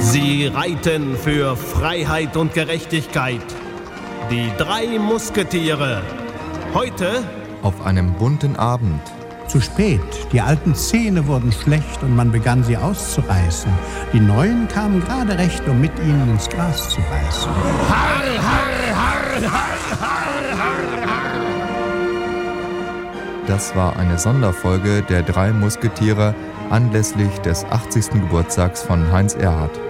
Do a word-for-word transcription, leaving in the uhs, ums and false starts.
Sie reiten für Freiheit und Gerechtigkeit. Die drei Musketiere. Heute auf einem bunten Abend. Zu spät. Die alten Zähne wurden schlecht und man begann sie auszureißen. Die neuen kamen gerade recht, um mit ihnen ins Gras zu beißen. Har, har, har, har, har, har, har. Das war eine Sonderfolge der drei Musketiere anlässlich des achtzigsten Geburtstags von Heinz Erhardt.